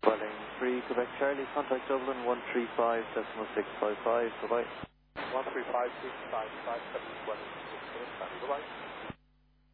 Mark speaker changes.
Speaker 1: Welling 3, Quebec Charlie, contact Dublin 135.655, bye-bye.
Speaker 2: 135.655, Welling 6, Quebec Charlie, bye-bye.